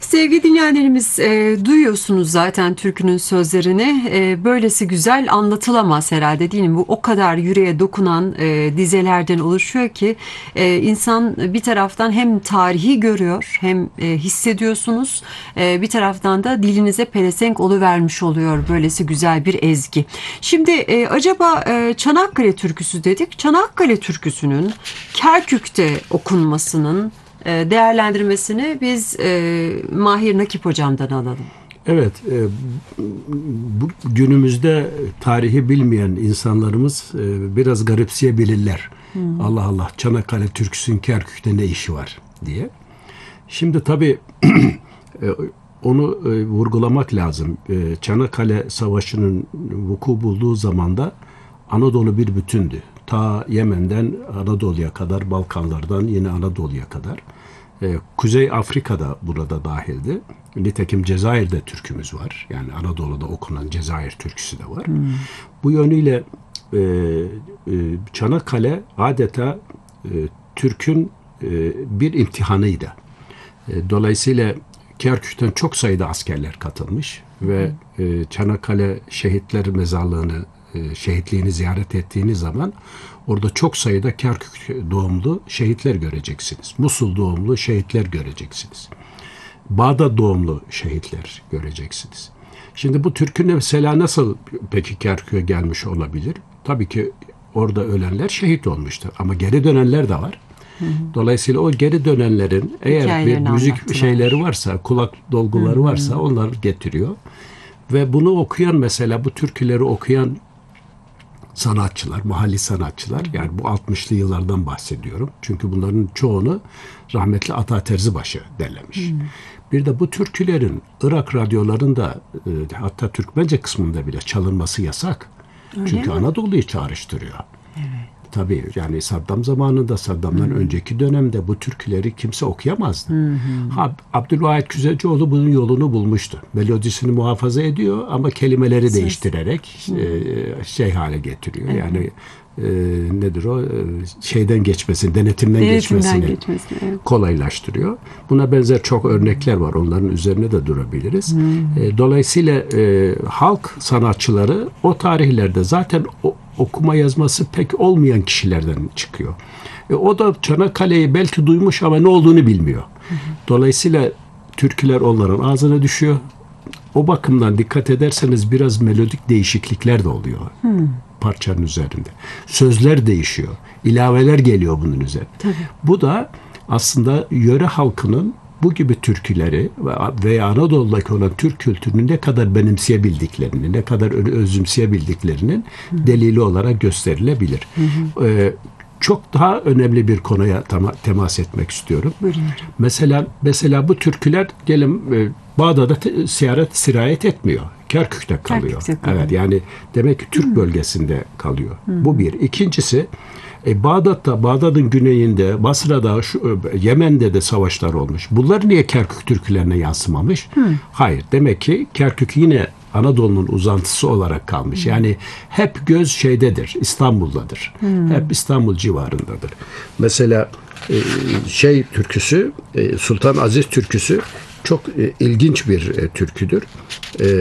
Sevgili dinleyenlerimiz, duyuyorsunuz zaten türkünün sözlerini. Böylesi güzel anlatılamaz herhalde, değil mi? Bu o kadar yüreğe dokunan dizelerden oluşuyor ki insan bir taraftan hem tarihi görüyor hem hissediyorsunuz. Bir taraftan da dilinize pelesenk oluvermiş oluyor böylesi güzel bir ezgi. Şimdi acaba Çanakkale türküsü dedik. Çanakkale türküsünün Kerkük'te okunmasının değerlendirmesini biz Mahir Nakip hocamdan alalım. Evet, bu günümüzde tarihi bilmeyen insanlarımız biraz garipseyebilirler. Allah Allah, Çanakkale türküsünün Kerkük'te ne işi var diye. Şimdi tabii onu vurgulamak lazım. Çanakkale Savaşı'nın vuku bulduğu zamanda Anadolu bir bütündü. Ta Yemen'den Anadolu'ya kadar, Balkanlardan yine Anadolu'ya kadar. Kuzey Afrika'da burada dahildi. Nitekim Cezayir'de türkümüz var. Yani Anadolu'da okunan Cezayir türküsü de var. Bu yönüyle Çanakkale adeta Türk'ün bir imtihanıydı. Dolayısıyla Kerkük'ten çok sayıda askerler katılmış ve Çanakkale Şehitler Mezarlığı'nı, şehitliğini ziyaret ettiğiniz zaman orada çok sayıda Kerkük doğumlu şehitler göreceksiniz. Musul doğumlu şehitler göreceksiniz. Bağdat doğumlu şehitler göreceksiniz. Şimdi bu türkü mesela nasıl peki Kerkük'e gelmiş olabilir? Tabii ki orada ölenler şehit olmuştur ama geri dönenler de var. Dolayısıyla o geri dönenlerin eğer bir müzik şeyleri varsa, kulak dolguları varsa onları getiriyor. Ve bunu okuyan, mesela bu türküleri okuyan sanatçılar, mahalli sanatçılar, yani bu 60'lı yıllardan bahsediyorum. Çünkü bunların çoğunu rahmetli Ata Terzibaşı derlemiş. Bir de bu türkülerin Irak radyolarında, hatta Türkmence kısmında bile çalınması yasak. Öyle çünkü mi? Anadolu'yu çağrıştırıyor. Evet. Tabii yani Saddam zamanında, Saddam'dan önceki dönemde bu türküleri kimse okuyamazdı. Abdülvahit Güzelcioğlu bunun yolunu bulmuştu. Melodisini muhafaza ediyor ama kelimeleri değiştirerek şey hale getiriyor. Evet. Yani nedir o? Şeyden geçmesini, denetimden geçmesini kolaylaştırıyor. Buna benzer çok örnekler var. Onların üzerine de durabiliriz. Dolayısıyla halk sanatçıları o tarihlerde zaten okuma yazması pek olmayan kişilerden çıkıyor. O da Çanakkale'yi belki duymuş ama ne olduğunu bilmiyor. Dolayısıyla türküler onların ağzına düşüyor. O bakımdan dikkat ederseniz biraz melodik değişiklikler de oluyor parçanın üzerinde. Sözler değişiyor. İlaveler geliyor bunun üzerine. Tabii. Bu da aslında yöre halkının bu gibi türküleri veya Anadolu'daki olan Türk kültürünü ne kadar benimseyebildiklerini, ne kadar özümseyebildiklerinin delili olarak gösterilebilir. Çok daha önemli bir konuya temas etmek istiyorum. Mesela bu türküler Bağdat'a sirayet etmiyor. Kerkük'te kalıyor. Evet, yani demek ki Türk bölgesinde kalıyor. Bu bir. İkincisi, Bağdat'ın güneyinde, Basra'da, Yemen'de de savaşlar olmuş. Bunlar niye Kerkük türkülerine yansımamış? Hayır. Demek ki Kerkük yine Anadolu'nun uzantısı olarak kalmış. Yani hep göz şeydedir, İstanbul'dadır. Hep İstanbul civarındadır. Mesela türküsü, Sultan Aziz türküsü çok ilginç bir türküdür.